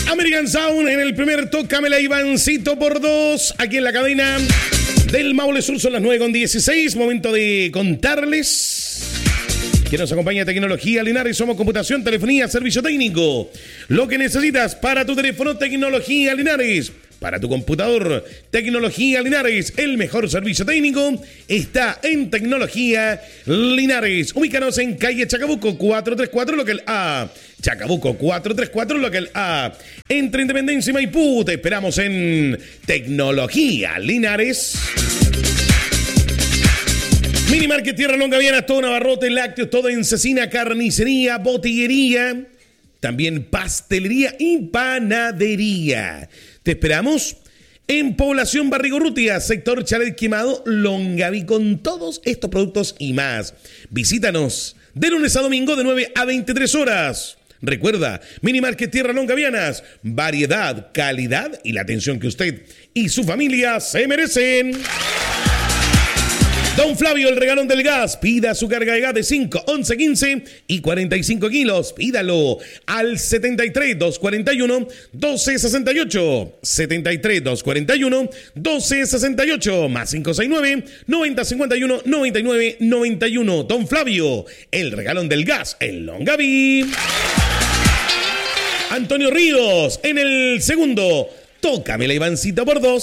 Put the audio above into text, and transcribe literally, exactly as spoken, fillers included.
American Sound en el primer Tócamela Ivancito por dos, aquí en la cadena del Maule Sur. Son las nueve con dieciséis, momento de contarles que nos acompaña Tecnología Linares. Somos computación, telefonía, servicio técnico. Lo que necesitas para tu teléfono, Tecnología Linares. Para tu computador, Tecnología Linares. El mejor servicio técnico está en Tecnología Linares. Ubícanos en calle Chacabuco cuatrocientos treinta y cuatro, local A. Chacabuco cuatrocientos treinta y cuatro, local A. Entre Independencia y Maipú, te esperamos en Tecnología Linares. Mini Market Tierra Longaviana, todo Navarrote, lácteos, todo en cecina, carnicería, botillería, también pastelería y panadería. Te esperamos en Población Barrigorrutia, sector Chalet Quemado, Longaví, con todos estos productos y más. Visítanos de lunes a domingo de nueve a veintitrés horas. Recuerda, Mini Market Tierra Longavianas, variedad, calidad y la atención que usted y su familia se merecen. Don Flavio, el regalón del gas. Pida su carga de gas de cinco, once, quince y cuarenta y cinco kilos. Pídalo al setenta y tres, doscientos cuarenta y uno, doce sesenta y ocho. setenta y tres, doscientos cuarenta y uno, doce sesenta y ocho. Más cinco sesenta y nueve, noventa cincuenta y uno, noventa y nueve noventa y uno. Don Flavio, el regalón del gas en Longaví. Antonio Ríos, en el segundo. Tócamela Ivancito por dos.